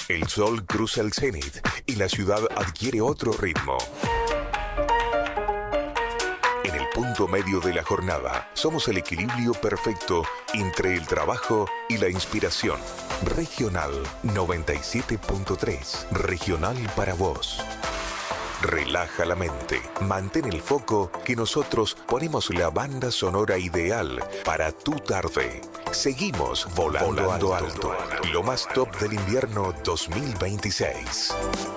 El sol cruza el cenit y la ciudad adquiere otro ritmo. En el punto medio de la jornada, somos el equilibrio perfecto entre el trabajo y la inspiración. Regional 97.3. Regional para vos. Relaja la mente, mantén el foco que nosotros ponemos la banda sonora ideal para tu tarde. Seguimos volando alto. Lo más top del invierno 2026.